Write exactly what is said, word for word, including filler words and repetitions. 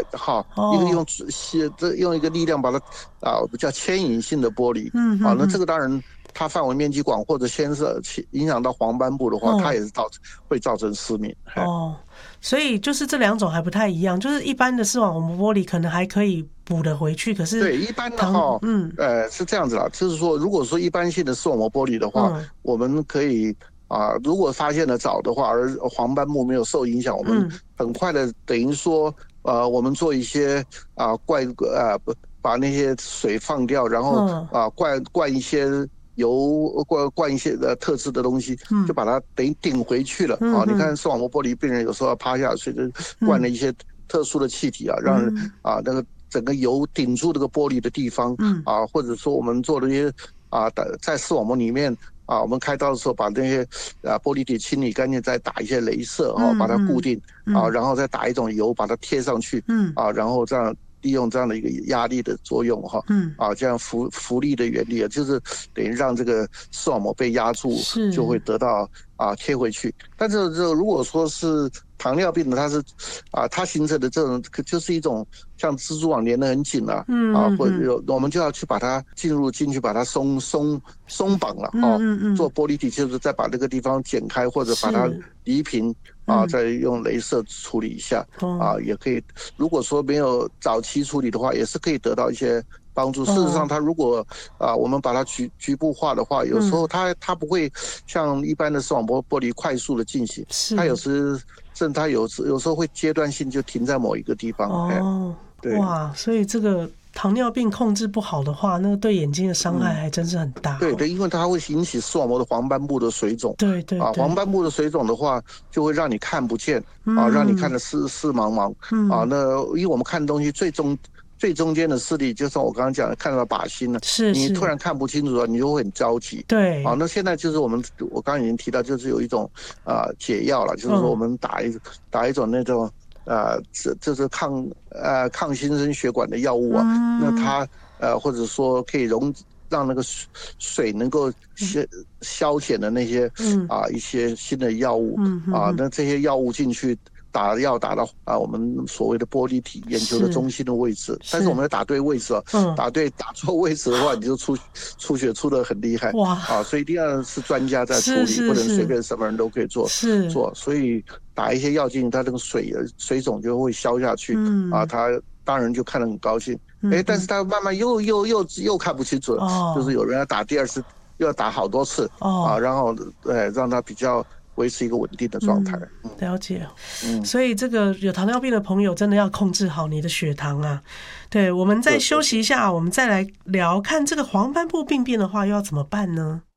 哈，一个用这用一个力量把它啊叫牵引性的剥离， 嗯啊，那这个当然它范围面积广或者牵涉影响到黄斑部的话，它也是造会造成失明。 哦，所以就是这两种还不太一样，就是一般的视网膜剥离可能还可以补得回去，可是对一般的话， 嗯呃是这样子啦，就是说如果说一般性的视网膜剥离的话， 嗯、 我们可以。啊，如果发现的早的话，而黄斑部没有受影响，我们很快的等于说，呃，我们做一些啊灌呃把那些水放掉，然后啊灌灌一些油，灌灌一些呃特制的东西，就把它等于顶回去了。啊，你看视网膜剥离病人有时候要趴下去，就灌了一些特殊的气体啊，让啊那个整个油顶住这个玻璃的地方，啊，或者说我们做的一些啊在视网膜里面。啊，我们开刀的时候把那些啊玻璃体清理干净，再打一些雷射哈、哦，把它固定啊，然后再打一种油把它贴上去，啊，然后这样利用这样的一个压力的作用哈，啊，这样浮浮力的原理啊，就是等于让这个视网膜被压住，就会得到啊贴回去。但是这如果说是糖尿病的，它是啊，它形成的这种就是一种像蜘蛛网连得很紧了、啊，嗯啊，或者有我们就要去把它进入进去，把它松松松绑了哦，嗯嗯做玻璃体就是再把这个地方剪开或者把它离平啊，再用雷射处理一下、嗯、啊，也可以。如果说没有早期处理的话，也是可以得到一些帮助。事实上，它如果啊，我们把它局局部化的话，有时候它它不会像一般的视网膜剥离快速的进行，它有时。甚至它有时有时候会阶段性就停在某一个地方。 哦，对，哇，所以这个糖尿病控制不好的话，那个对眼睛的伤害还真是很大、哦嗯。 对对，因为它会引起视网膜的黄斑部的水肿。 对 对, 对啊， 黄斑部的水肿的话，就会让你看不见、嗯、啊，让你看得视视茫茫、嗯、啊。那因为我们看东西最终。最中间的视力，就像我刚刚讲的，看到靶心了， 是你突然看不清楚了，你就会很着急。 对， 啊，那现在就是我们，我刚刚已经提到，就是有一种啊、呃、解药了，就是说我们打一、嗯、打一种那种呃，这就是抗呃抗新生血管的药物啊，嗯、那它呃或者说可以溶让那个水能够消消减的那些、嗯、啊一些新的药物、嗯、啊，那这些药物进去。打药打到啊，我们所谓的玻璃体眼球的中心的位置，是但是我们要打对位置啊，嗯、打对打错位置的话，你就出出血出得很厉害哇啊，所以一定要是专家在处理，不能随便什么人都可以做是做， 所以打一些药进去，它这个水水肿就会消下去，嗯、啊，他当然就看得很高兴，哎、嗯，但是他慢慢又又又又看不清楚了，哦、就是有人要打第二次，又要打好多次、哦、啊，然后呃让他比较。维持一个稳定的状态、 嗯。了解，嗯，所以这个有糖尿病的朋友真的要控制好你的血糖啊。对，我们再休息一下，我们再来聊看这个黄斑部病变的话，又要怎么办呢？